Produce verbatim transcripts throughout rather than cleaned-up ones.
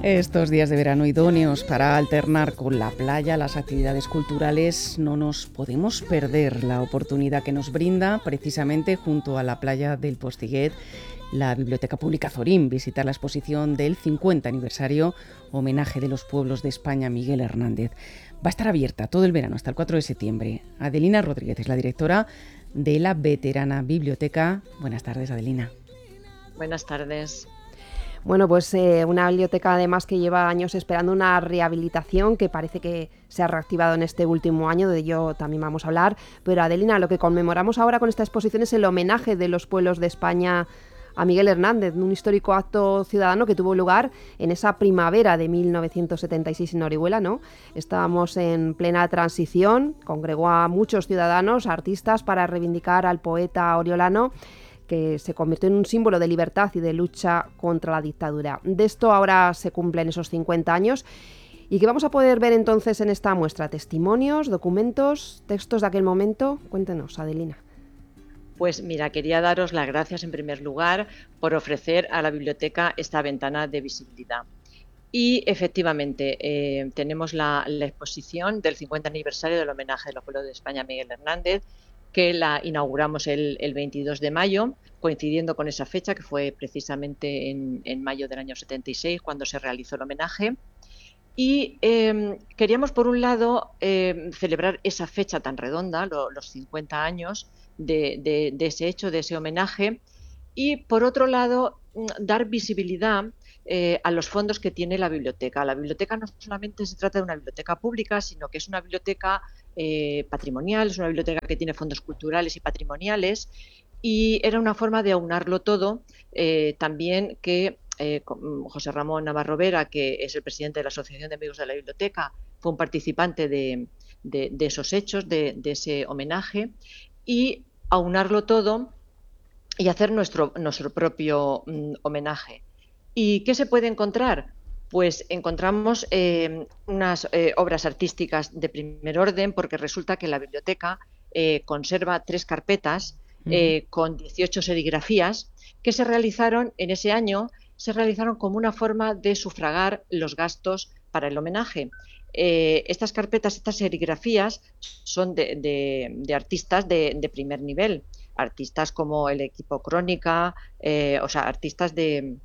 Estos días de verano idóneos para alternar con la playa las actividades culturales, no nos podemos perder la oportunidad que nos brinda precisamente junto a la playa del Postiguet la Biblioteca Pública Zorín, visitar la exposición del cincuenta aniversario, homenaje de los pueblos de España, Miguel Hernández. Va a estar abierta todo el verano hasta el cuatro de septiembre. Adelina Rodríguez es la directora de la veterana biblioteca. Buenas tardes, Adelina. Buenas tardes. Bueno, pues eh, una biblioteca además que lleva años esperando una rehabilitación que parece que se ha reactivado en este último año, de ello también vamos a hablar. Pero Adelina, lo que conmemoramos ahora con esta exposición es el homenaje de los pueblos de España a Miguel Hernández, un histórico acto ciudadano que tuvo lugar en esa primavera de mil novecientos setenta y seis en Orihuela, ¿no? Estábamos en plena transición, congregó a muchos ciudadanos, artistas, para reivindicar al poeta oriolano, que se convirtió en un símbolo de libertad y de lucha contra la dictadura. De esto ahora se cumplen esos cincuenta años. ¿Y qué vamos a poder ver entonces en esta muestra? ¿Testimonios, documentos, textos de aquel momento? Cuéntenos, Adelina. Pues mira, quería daros las gracias en primer lugar por ofrecer a la biblioteca esta ventana de visibilidad. Y efectivamente, eh, tenemos la, la exposición del cincuenta aniversario del homenaje de los pueblos de España a Miguel Hernández, que la inauguramos el, el veintidós de mayo, coincidiendo con esa fecha, que fue precisamente en, en mayo del año setenta y seis, cuando se realizó el homenaje. Y eh, queríamos, por un lado, eh, celebrar esa fecha tan redonda, lo, los cincuenta años de, de, de ese hecho, de ese homenaje, y, por otro lado, dar visibilidad eh, a los fondos que tiene la biblioteca. La biblioteca no solamente se trata de una biblioteca pública, sino que es una biblioteca eh, patrimonial, es una biblioteca que tiene fondos culturales y patrimoniales, y era una forma de aunarlo todo, eh, también que eh, José Ramón Navarro Vera, que es el presidente de la Asociación de Amigos de la Biblioteca, fue un participante de, de, de esos hechos, de, de ese homenaje, y aunarlo todo y hacer nuestro, nuestro propio mm, homenaje. ¿Y qué se puede encontrar? Pues encontramos eh, unas eh, obras artísticas de primer orden, porque resulta que la biblioteca eh, conserva tres carpetas eh, uh-huh. con dieciocho serigrafías que se realizaron en ese año, se realizaron como una forma de sufragar los gastos para el homenaje. Eh, estas carpetas, estas serigrafías son de, de, de artistas de, de primer nivel, artistas como el equipo Crónica, eh, o sea, artistas de,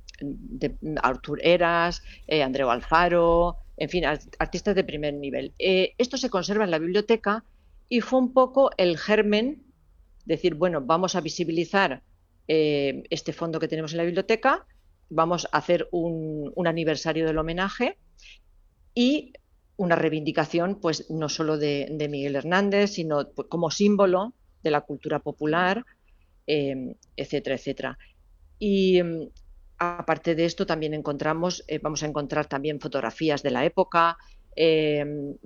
de Artur Heras, eh, Andreu Alfaro, en fin, artistas de primer nivel. Eh, esto se conserva en la biblioteca y fue un poco el germen, decir, bueno, vamos a visibilizar eh, este fondo que tenemos en la biblioteca, vamos a hacer un, un aniversario del homenaje y una reivindicación, pues no solo de, de Miguel Hernández, sino pues, como símbolo de la cultura popular, eh, etcétera, etcétera. Y aparte de esto también encontramos, eh, vamos a encontrar también fotografías de la época, eh,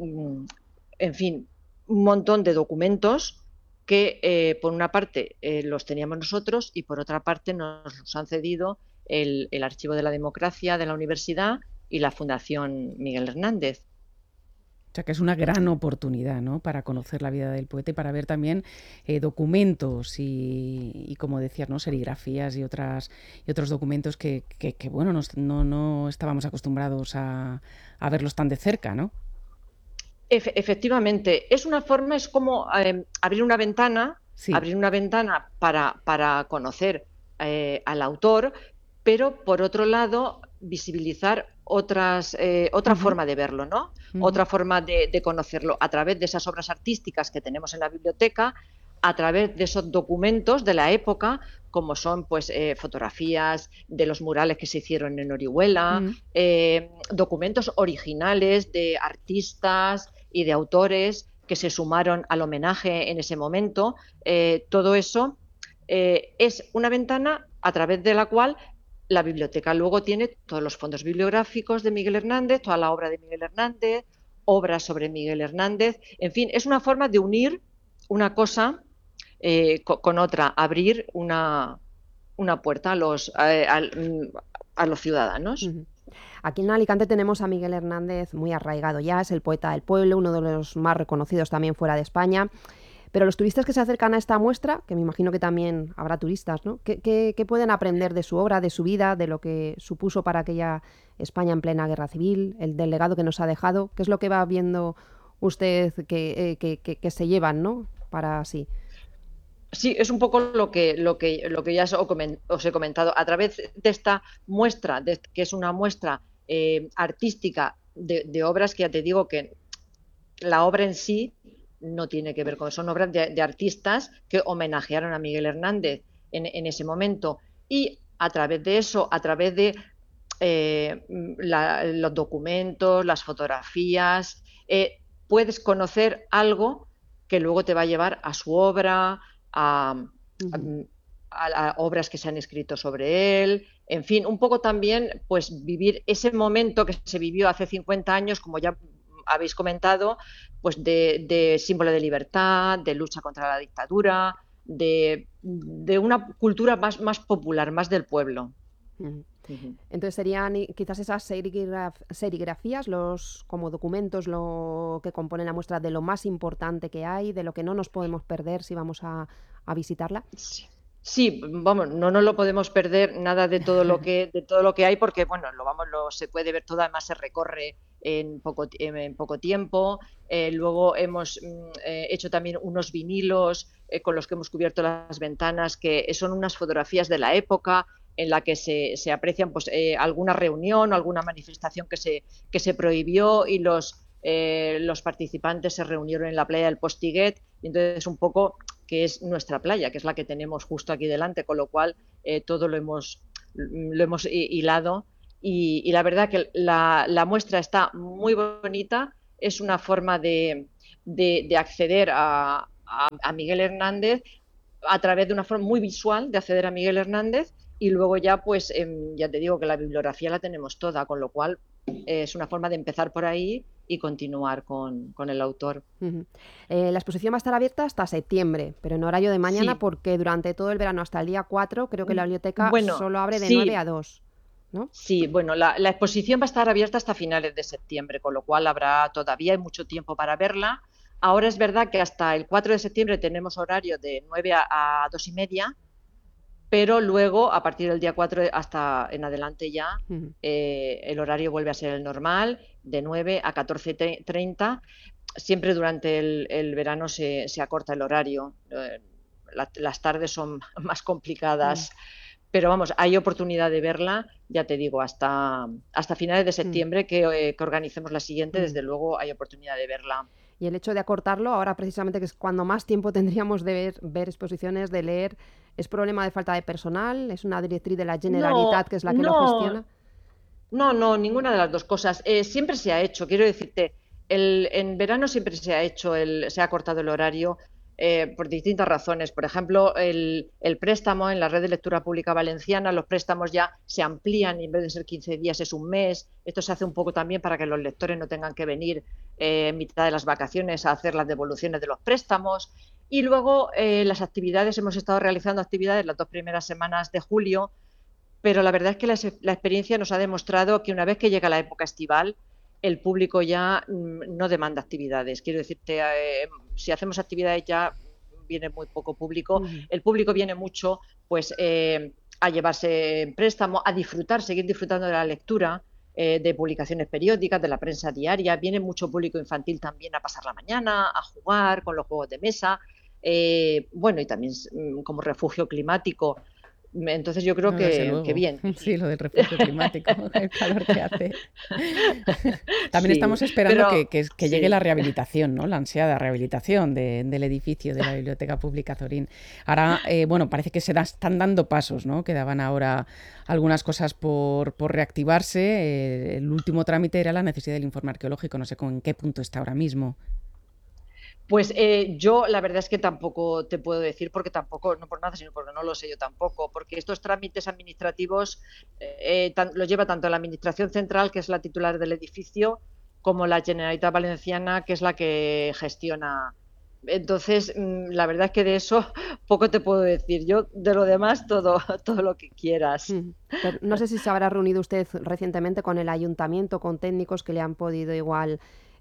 en fin, un montón de documentos que eh, por una parte eh, los teníamos nosotros y por otra parte nos los han cedido el, el Archivo de la Democracia de la Universidad y la Fundación Miguel Hernández. O sea que es una gran oportunidad, ¿no?, para conocer la vida del poeta y para ver también eh, documentos y, y, como decías, ¿no?, serigrafías y otras y otros documentos que, que, que bueno, nos, no, no estábamos acostumbrados a, a verlos tan de cerca, ¿no? Efe, efectivamente, es una forma, es como eh, abrir una ventana, sí. abrir una ventana para, para conocer eh, al autor, pero por otro lado visibilizar otras eh, otra uh-huh. forma de verlo, ¿no? Uh-huh. Otra forma de, de conocerlo a través de esas obras artísticas que tenemos en la biblioteca, a través de esos documentos de la época, como son pues eh, fotografías de los murales que se hicieron en Orihuela, uh-huh. eh, documentos originales de artistas y de autores que se sumaron al homenaje en ese momento. Eh, todo eso eh, es una ventana a través de la cual la biblioteca luego tiene todos los fondos bibliográficos de Miguel Hernández, toda la obra de Miguel Hernández, obras sobre Miguel Hernández, en fin, es una forma de unir una cosa eh, con, con otra, abrir una, una puerta a los, a, a, a los ciudadanos. Uh-huh. Aquí en Alicante tenemos a Miguel Hernández muy arraigado ya, es el poeta del pueblo, uno de los más reconocidos también fuera de España. Pero los turistas que se acercan a esta muestra, que me imagino que también habrá turistas, ¿no? ¿Qué, qué, qué pueden aprender de su obra, de su vida, de lo que supuso para aquella España en plena guerra civil, el del legado que nos ha dejado? ¿Qué es lo que va viendo usted que, eh, que, que, que se llevan, ¿no? Para sí. Sí, es un poco lo que, lo que, lo que ya os he comentado. A través de esta muestra, de, que es una muestra eh, artística de, de obras que ya te digo que la obra en sí no tiene que ver con eso, son obras de, de artistas que homenajearon a Miguel Hernández en, en ese momento. Y a través de eso, a través de eh, la, los documentos, las fotografías, eh, puedes conocer algo que luego te va a llevar a su obra, A, Uh-huh. a, a obras que se han escrito sobre él, en fin, un poco también pues vivir ese momento que se vivió hace cincuenta años, como ya habéis comentado, pues de, de símbolo de libertad, de lucha contra la dictadura, de, de una cultura más, más popular, más del pueblo. Uh-huh. Uh-huh. Entonces serían quizás esas serigraf serigrafías, los como documentos lo que componen la muestra de lo más importante que hay, de lo que no nos podemos perder si vamos a, a visitarla. Sí. Sí, vamos, no nos lo podemos perder nada de todo lo que de todo lo que hay porque bueno, lo vamos lo se puede ver todo, además se recorre en poco en poco tiempo. Eh, luego hemos eh, hecho también unos vinilos eh, con los que hemos cubierto las ventanas que son unas fotografías de la época en la que se, se aprecian pues eh, alguna reunión o alguna manifestación que se que se prohibió y los eh, los participantes se reunieron en la playa del Postiguet y entonces un poco que es nuestra playa, que es la que tenemos justo aquí delante, con lo cual eh, todo lo hemos, lo hemos hilado y, y la verdad que la, la muestra está muy bonita, es una forma de, de, de acceder a, a, a Miguel Hernández a través de una forma muy visual de acceder a Miguel Hernández y luego ya pues eh, ya te digo que la bibliografía la tenemos toda, con lo cual eh, es una forma de empezar por ahí y continuar con, con el autor. Uh-huh. Eh, la exposición va a estar abierta hasta septiembre, pero en horario de mañana Sí. porque durante todo el verano hasta el día cuatro creo que la biblioteca Bueno, solo abre de sí. nueve a dos, ¿no? Sí, bueno, la, la exposición va a estar abierta hasta finales de septiembre, con lo cual habrá todavía mucho tiempo para verla. Ahora es verdad que hasta el cuatro de septiembre tenemos horario de nueve a dos y media, pero luego a partir del día cuatro hasta en adelante ya Uh-huh. eh, el horario vuelve a ser el normal, de nueve a catorce treinta. Siempre durante el, el verano se, se acorta el horario, eh, la, las tardes son más complicadas. Uh-huh. Pero vamos, hay oportunidad de verla, ya te digo, hasta, hasta finales de septiembre que, eh, que organicemos la siguiente, desde luego hay oportunidad de verla. Y el hecho de acortarlo, ahora precisamente que es cuando más tiempo tendríamos de ver, ver exposiciones, de leer, ¿es problema de falta de personal? ¿Es una directriz de la Generalitat no, que es la que no, lo gestiona? No, no, ninguna de las dos cosas. Eh, siempre se ha hecho, quiero decirte, el, en verano siempre se ha hecho, el, se ha cortado el horario eh, por distintas razones. Por ejemplo, el, el préstamo en la Red de Lectura Pública Valenciana, los préstamos ya se amplían y en vez de ser quince días es un mes. Esto se hace un poco también para que los lectores no tengan que venir eh, en mitad de las vacaciones a hacer las devoluciones de los préstamos. Y luego eh, las actividades, hemos estado realizando actividades las dos primeras semanas de julio, pero la verdad es que la, la experiencia nos ha demostrado que una vez que llega la época estival, el público ya mmm, no demanda actividades. Quiero decirte, eh, si hacemos actividades ya viene muy poco público. Uh-huh. El público viene mucho pues eh, a llevarse préstamo, a disfrutar, seguir disfrutando de la lectura, eh, de publicaciones periódicas, de la prensa diaria. Viene mucho público infantil también a pasar la mañana, a jugar con los juegos de mesa. Eh, bueno, y también mmm, como refugio climático. Entonces yo creo no, que, que bien. Sí, lo del refugio climático, el calor que hace. También sí, estamos esperando pero, que, que, que llegue sí. la rehabilitación, ¿no? La ansiada rehabilitación de, del edificio de la Biblioteca Pública Zorín. Ahora, eh, bueno, parece que se da, están dando pasos, ¿no? Quedaban ahora algunas cosas por, por reactivarse. Eh, el último trámite era la necesidad del informe arqueológico. No sé con qué punto está ahora mismo. Pues eh, yo la verdad es que tampoco te puedo decir, porque tampoco, no por nada, sino porque no lo sé yo tampoco, porque estos trámites administrativos eh, tan, los lleva tanto la Administración Central, que es la titular del edificio, como la Generalitat Valenciana, que es la que gestiona. Entonces, la verdad es que de eso poco te puedo decir. Yo de lo demás todo, todo lo que quieras. Pero no sé si se habrá reunido usted recientemente con el ayuntamiento, con técnicos que le han podido igual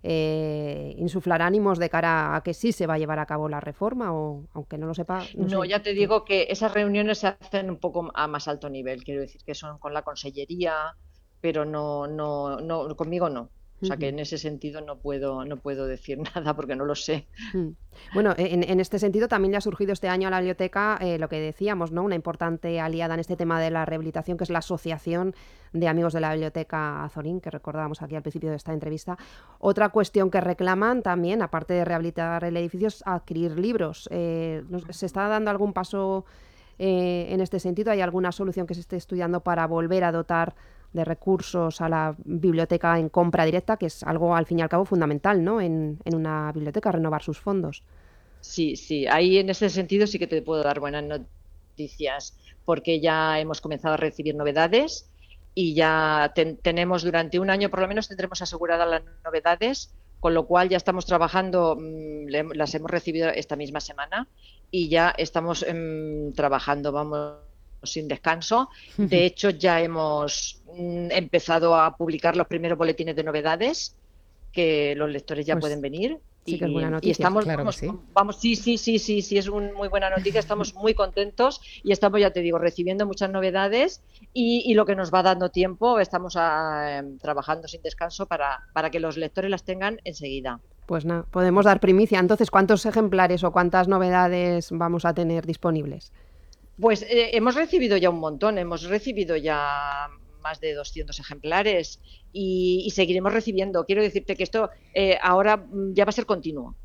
eh, insuflar ánimos de cara a que sí se va a llevar a cabo la reforma, o aunque no lo sepa. No, No, sé. ya te digo que esas reuniones se hacen un poco a más alto nivel, quiero decir que son con la consellería, pero no, no, no, conmigo no. O sea que en ese sentido no puedo, no puedo decir nada porque no lo sé. Bueno, en, en este sentido también le ha surgido este año a la biblioteca eh, lo que decíamos, ¿no? Una importante aliada en este tema de la rehabilitación, que es la Asociación de Amigos de la Biblioteca Azorín, que recordábamos aquí al principio de esta entrevista. Otra cuestión que reclaman también, aparte de rehabilitar el edificio, es adquirir libros. Eh, ¿Se está dando algún paso eh, en este sentido? ¿Hay alguna solución que se esté estudiando para volver a dotar de recursos a la biblioteca en compra directa, que es algo al fin y al cabo fundamental, ¿no? En, en una biblioteca, renovar sus fondos? Sí, sí, ahí en ese sentido sí que te puedo dar buenas noticias, porque ya hemos comenzado a recibir novedades y ya ten, tenemos durante un año por lo menos tendremos aseguradas las novedades, con lo cual ya estamos trabajando, mmm, las hemos recibido esta misma semana y ya estamos mmm, trabajando, vamos, sin descanso. De hecho, ya hemos mmm, empezado a publicar los primeros boletines de novedades, que los lectores ya pues, pueden venir. Sí, que es buena noticia. Y estamos, claro vamos, sí. vamos, sí, sí, sí, sí, sí, es una muy buena noticia, estamos muy contentos y estamos, ya te digo, recibiendo muchas novedades y, y lo que nos va dando tiempo, estamos a, eh, trabajando sin descanso para, para que los lectores las tengan enseguida. Pues nada, podemos dar primicia. Entonces, ¿cuántos ejemplares o cuántas novedades vamos a tener disponibles? Pues eh, hemos recibido ya un montón, hemos recibido ya más de doscientos ejemplares y, y seguiremos recibiendo. Quiero decirte que esto eh, ahora ya va a ser continuo.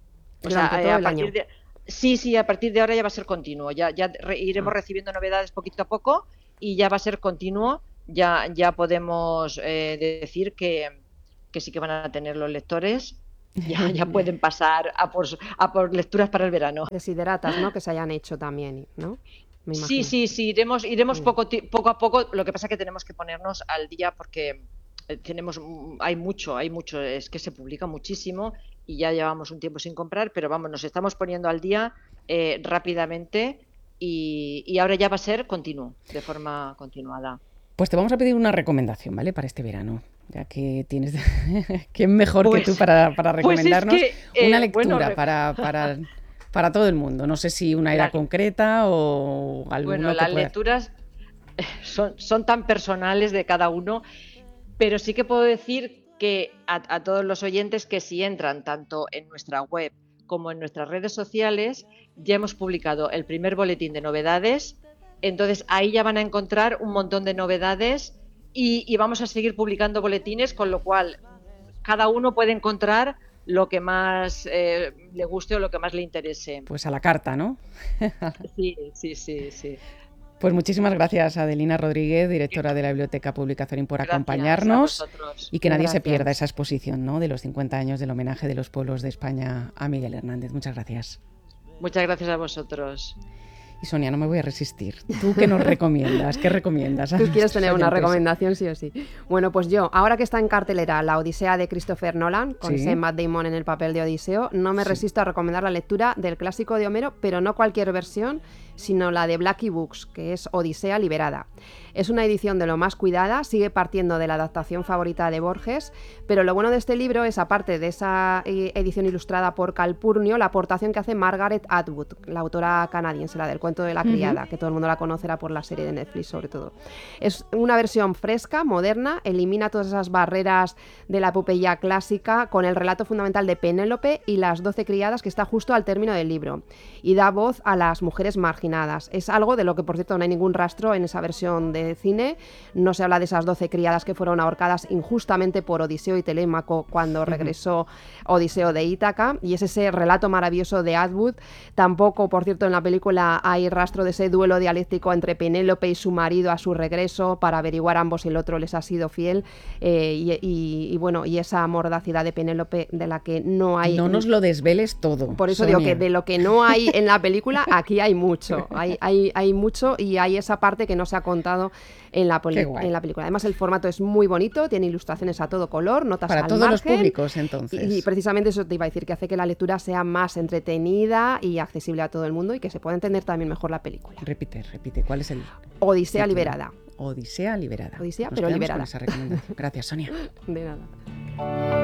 O sea, todo a el partir año. De, sí, sí, a partir de ahora ya va a ser continuo. Ya, ya re, iremos ah. recibiendo novedades poquito a poco y ya va a ser continuo. Ya, ya podemos eh, decir que, que sí que van a tener los lectores. Ya, ya pueden pasar a por, a por lecturas para el verano. Desideratas, ¿no? Que se hayan hecho también, ¿no? Sí, sí, sí, iremos, iremos mm. poco, poco a poco. Lo que pasa es que tenemos que ponernos al día porque tenemos, hay mucho, hay mucho, es que se publica muchísimo y ya llevamos un tiempo sin comprar, pero vamos, nos estamos poniendo al día eh, rápidamente y, y ahora ya va a ser continuo, de forma continuada. Pues te vamos a pedir una recomendación, ¿vale? Para este verano, ya que tienes... ¿Quién mejor pues, que tú para, para recomendarnos pues es que, eh, una lectura bueno, para... para... para todo el mundo? No sé si una edad la, concreta o alguna. Bueno, las pueda... lecturas son, son tan personales de cada uno, pero sí que puedo decir que a, a todos los oyentes que si entran tanto en nuestra web como en nuestras redes sociales, ya hemos publicado el primer boletín de novedades, entonces ahí ya van a encontrar un montón de novedades y, y vamos a seguir publicando boletines, con lo cual cada uno puede encontrar lo que más eh, le guste o lo que más le interese. Pues a la carta, ¿no? Sí, sí, sí, sí. Pues muchísimas gracias, Adelina Rodríguez, directora de la Biblioteca Pública Azorín, por gracias acompañarnos y que nadie gracias. se pierda esa exposición, ¿no?, de los cincuenta años del homenaje de los pueblos de España a Miguel Hernández. Muchas gracias. Muchas gracias a vosotros. Y Sonia, no me voy a resistir. ¿Tú qué nos recomiendas? ¿Qué recomiendas? Tú quieres tener una recomendación, sí o sí. Bueno, pues yo, ahora que está en cartelera La Odisea de Christopher Nolan, con ¿sí? ese Matt Damon en el papel de Odiseo, no me sí. resisto a recomendar la lectura del clásico de Homero, pero no cualquier versión, sino la de Blackie Books, que es Odisea liberada. Es una edición de lo más cuidada, sigue partiendo de la adaptación favorita de Borges, pero lo bueno de este libro es, aparte de esa edición ilustrada por Calpurnio, la aportación que hace Margaret Atwood, la autora canadiense, la del cuento de la criada, uh-huh. que todo el mundo la conocerá por la serie de Netflix sobre todo. Es una versión fresca, moderna, elimina todas esas barreras de la epopeya clásica con el relato fundamental de Penélope y las doce criadas, que está justo al término del libro, y da voz a las mujeres marginadas. Es algo de lo que, por cierto, no hay ningún rastro en esa versión de cine. No se habla de esas doce criadas que fueron ahorcadas injustamente por Odiseo y Telémaco cuando regresó Odiseo de Ítaca, y es ese relato maravilloso de Atwood. Tampoco, por cierto, en la película hay rastro de ese duelo dialéctico entre Penélope y su marido a su regreso para averiguar ambos si el otro les ha sido fiel, eh, y, y, y bueno, y esa mordacidad de Penélope de la que no hay... No nos lo desveles todo, Por eso Sonia. digo que de lo que no hay en la película, aquí hay mucho, hay, hay, hay mucho, y hay esa parte que no se ha contado en la, poli- en la película. Además, el formato es muy bonito, tiene ilustraciones a todo color, notas para al todos margen, los públicos, entonces. Y, y precisamente eso te iba a decir, que hace que la lectura sea más entretenida y accesible a todo el mundo y que se pueda entender también mejor la película. Repite, repite, ¿cuál es el...? Odisea liberada. Odisea liberada. Odisea, Nos pero quedamos liberada. con esa recomendación. Gracias, Sonia. De nada.